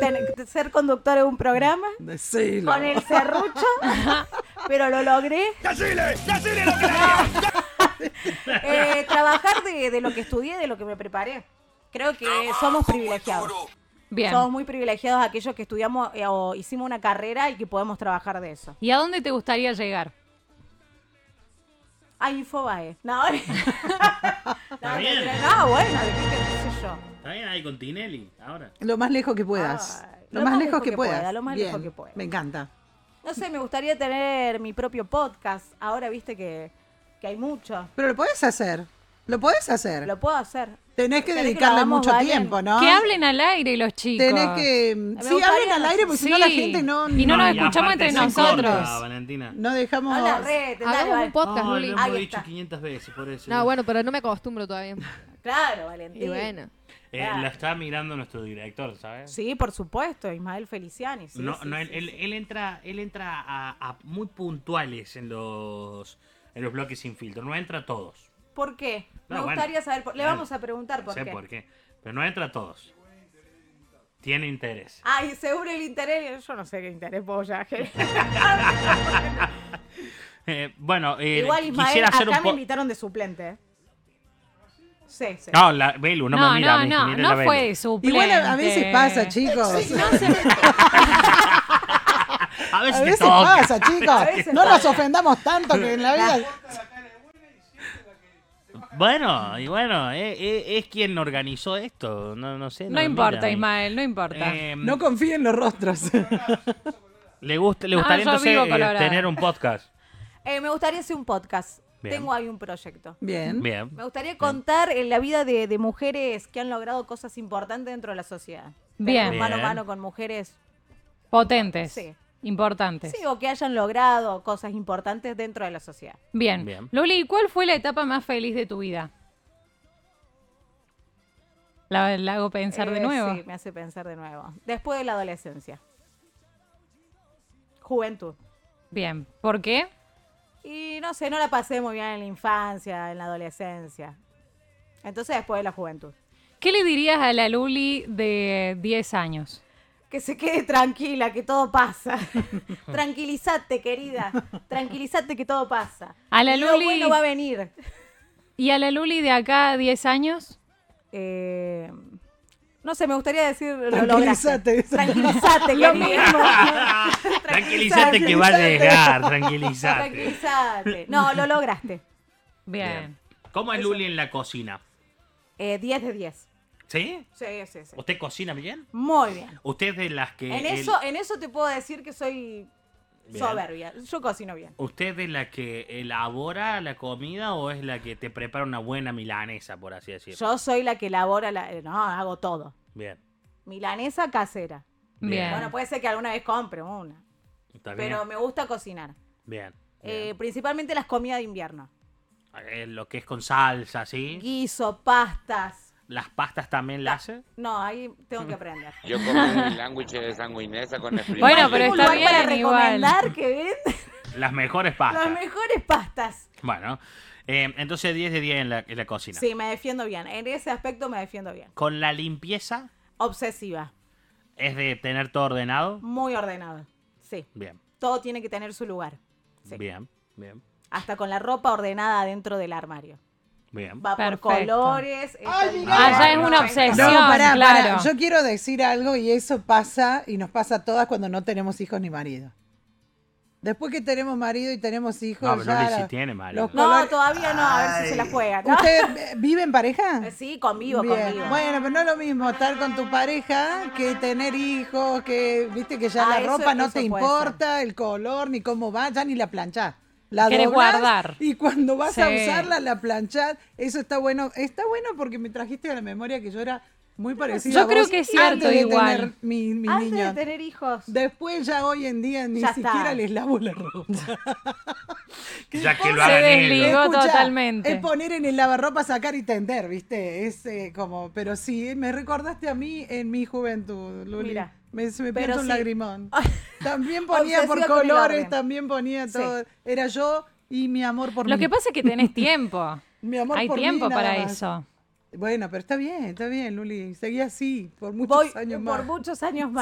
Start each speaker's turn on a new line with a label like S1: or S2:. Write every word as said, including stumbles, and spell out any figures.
S1: ten- ser conductora de un programa.
S2: Decilo.
S1: Con el serrucho. Pero lo logré.
S3: ¡Decile! ¡Decile lo que quería!
S1: Eh, trabajar de, de lo que estudié, de lo que me preparé. Creo que somos privilegiados.
S4: Bien.
S1: Somos muy privilegiados aquellos que estudiamos eh, o hicimos una carrera y que podemos trabajar de eso.
S4: ¿Y a dónde te gustaría llegar?
S1: A Infobae. No, no,
S5: Está bien.
S1: no, bueno, ¿de qué, qué sé yo?
S5: Está bien ahí con Tinelli, ahora.
S2: Lo más lejos que puedas.
S1: Ay,
S2: lo, más lejos que, puedas.
S1: pueda, lo más
S2: Bien,
S1: lejos que pueda.
S2: Me encanta.
S1: No sé, me gustaría tener mi propio podcast. Ahora viste que, que hay mucho.
S2: Pero lo podés hacer. Lo podés hacer.
S1: Lo puedo hacer.
S2: Tenés que
S1: ¿Querés que
S2: dedicarle
S1: lo hagamos,
S2: mucho
S1: Valen?
S2: tiempo, ¿no?
S4: Que hablen al aire los chicos.
S2: Tenés que...
S1: Me
S2: Sí,
S1: gustaría-
S2: hablen al aire porque si no la
S4: Sí.
S2: gente no...
S4: Y no nos
S5: y
S4: escuchamos
S5: aparte
S4: entre
S5: se
S4: nosotros.
S5: corta, Valentina.
S2: No dejamos...
S1: Habla re, te- dale,
S6: Hagamos
S1: vale.
S6: un podcast,
S5: No,
S6: Luli.
S5: lo hemos
S1: Ahí
S5: dicho
S1: está.
S5: quinientas veces, por eso.
S6: No, bueno, pero no me acostumbro todavía.
S1: Claro, Valentín.
S6: Y bueno.
S5: Eh,
S1: Claro.
S5: Lo está mirando nuestro director, ¿sabes?
S1: Sí, por supuesto, Ismael Feliciani. Sí,
S5: no,
S1: sí,
S5: no,
S1: sí,
S5: él, él-
S1: sí.
S5: él entra, él entra a, a muy puntuales en los en los bloques sin filtro. No entra a todos.
S1: ¿Por qué? Me
S5: No, bueno.
S1: gustaría saber. Por... Le
S5: Claro.
S1: vamos a preguntar por
S5: sé
S1: qué.
S5: por qué. Pero no entra a todos. Tiene interés.
S1: Ay, seguro el interés. Yo no sé qué interés puedo ya.
S5: Eh, bueno, eh,
S1: Igual, Ismael,
S5: quisiera hacer
S1: acá
S5: un
S1: me
S5: po-
S1: invitaron de suplente. ¿eh? Sí, sí.
S5: No, la Belu, no,
S4: No,
S5: me mira a
S4: no,
S5: mí,
S4: no,
S5: mira
S4: no
S5: la Belu.
S4: fue de suplente.
S2: Igual a, a veces pasa, chicos.
S5: A veces,
S2: A
S5: te
S2: veces
S5: toca.
S2: pasa, chicos.
S1: A veces
S2: No nos
S1: pasa.
S2: ofendamos tanto que en la vida...
S5: Bueno, y bueno, eh, eh, es quien organizó esto. No, no sé.
S4: No
S5: me
S4: importa,
S5: mira a mí.
S4: Ismael, no importa.
S5: Eh,
S2: No confíen en los rostros.
S5: le, gusta, le
S4: No,
S5: gustaría
S4: yo
S5: entonces
S4: vivo
S5: eh,
S4: colorada.
S5: tener un podcast.
S1: Eh, me gustaría hacer un podcast.
S5: Bien.
S1: Tengo ahí un proyecto.
S2: Bien.
S5: Bien.
S1: Me gustaría contar en la vida de, de mujeres que han logrado cosas importantes dentro de la sociedad.
S4: Bien.
S1: Tener mano a
S5: Bien.
S1: mano con mujeres.
S4: Potentes.
S1: Sí.
S4: Importantes.
S1: Sí, o que hayan logrado cosas importantes dentro de la sociedad.
S4: Bien.
S5: Bien.
S4: Luli, ¿cuál fue la etapa más feliz de tu vida? La, la hago pensar de
S1: Eh,
S4: nuevo.
S1: Sí, me hace pensar de nuevo. Después de la adolescencia. Juventud.
S4: Bien. ¿Por qué?
S1: Y no sé, no la pasé muy bien en la infancia, en la adolescencia. Entonces después de la juventud.
S4: ¿Qué le dirías a la Luli de diez años?
S1: Que se quede tranquila, que todo pasa. Tranquilízate, querida. Tranquilízate que todo pasa.
S4: A la
S1: Lo
S4: Luli-
S1: bueno va a venir.
S4: ¿Y a la Luli de acá a diez años?
S1: Eh, no sé, me gustaría decir lo
S2: Tranquilízate.
S1: lograste. Tranquilízate,
S4: Lo
S1: querida.
S5: Tranquilízate que va a llegar, tranquilízate.
S1: Tranquilízate. No, lo lograste.
S4: Bien.
S5: Bien. ¿Cómo es Luli en la cocina?
S1: Eh, diez de diez.
S5: ¿Sí?
S1: Sí, sí, sí.
S5: ¿Usted cocina bien?
S1: Muy bien.
S5: ¿Usted es de las que...
S1: En
S5: el-
S1: eso, en eso te puedo decir que soy
S5: Bien.
S1: soberbia. Yo cocino bien.
S5: ¿Usted es la que elabora la comida o es la que te prepara una buena milanesa, por así decirlo?
S1: Yo soy la que elabora la... eh, No, hago todo.
S5: Bien.
S1: Milanesa casera.
S4: Bien.
S1: Bueno, puede ser que alguna vez compre una.
S5: ¿Está bien?
S1: Pero me gusta cocinar.
S5: Bien.
S1: Eh,
S5: bien.
S1: principalmente las comidas de invierno.
S5: Eh, lo que es con salsa, ¿sí?
S1: Guiso, pastas.
S5: ¿Las pastas también las hace?
S1: No, ahí tengo que aprender.
S7: Yo comí mi sándwich de sanguinesa con el
S4: Bueno, pero
S1: ¿Un
S4: está
S1: lugar para
S4: bien igual.
S1: recomendar que venden
S5: Las mejores pastas.
S1: las mejores pastas?
S5: Bueno, eh, entonces diez de diez en la, en la cocina.
S1: Sí, me defiendo bien. En ese aspecto me defiendo bien.
S5: Con la limpieza,
S1: Obsesiva.
S5: es de tener todo ordenado.
S1: Muy ordenado. Sí.
S5: Bien,
S1: Todo tiene que tener su lugar. Sí.
S5: bien, bien,
S1: Hasta con la ropa ordenada dentro del armario.
S5: bien.
S1: Va
S4: Perfecto.
S1: por colores. está en-
S4: Ah, ya es una
S2: No,
S4: obsesión.
S2: pará,
S4: claro.
S2: pará. Yo quiero decir algo y eso pasa y nos pasa a todas cuando no tenemos hijos ni marido. Después que tenemos marido y tenemos hijos,
S5: No, pero
S2: ya
S5: Luli sí
S2: la-
S5: tiene marido.
S2: los
S1: No,
S2: colores-
S1: todavía no, a ver si se la juega. ¿no?
S2: ¿Usted eh, vive en pareja?
S1: Eh, Sí, convivo,
S2: Bien.
S1: convivo.
S2: Bueno, pero no es lo mismo estar con tu pareja que tener hijos, que viste que ya
S1: Ah,
S2: la
S1: eso-
S2: ropa no
S1: eso
S2: te
S1: puede
S2: importa, el color, ni cómo va, ya ni la planchás. La
S4: Querés
S2: doblás
S4: guardar.
S2: y cuando vas a
S4: Sí.
S2: usarla la planchás. Eso está bueno. Está bueno porque me trajiste a la memoria que yo era muy parecida
S4: Yo
S2: a
S4: creo
S2: vos
S4: que es cierto,
S2: antes de
S4: igual.
S2: tener mi, mi
S1: Antes
S2: niño.
S1: de tener hijos.
S2: Después ya hoy en día ni
S1: Ya
S2: siquiera
S1: está.
S2: les lavo la ropa.
S5: Ya que lo
S4: Se
S5: hagan
S4: desligó
S5: ellos.
S2: Escuchá,
S4: totalmente.
S2: Es poner en el lavarropa, sacar y tender, ¿viste? Es eh, como, pero sí, me recordaste a mí en mi juventud, Luli.
S1: Mira,
S2: me, se me
S1: pero
S2: pierde un
S1: sí.
S2: lagrimón. También ponía por
S1: Obsesiva con el
S2: colores,
S1: orden.
S2: también ponía
S1: Sí.
S2: todo. Era yo y mi amor por
S4: Lo
S2: mí.
S4: que pasa es que tenés tiempo.
S2: Mi amor
S4: Hay
S2: por mí,
S4: tiempo
S2: nada
S4: para
S2: más.
S4: eso.
S2: Bueno, pero está bien, está bien, Luli. Seguí así por muchos
S1: Voy
S2: años
S1: por
S2: más.
S1: muchos años más.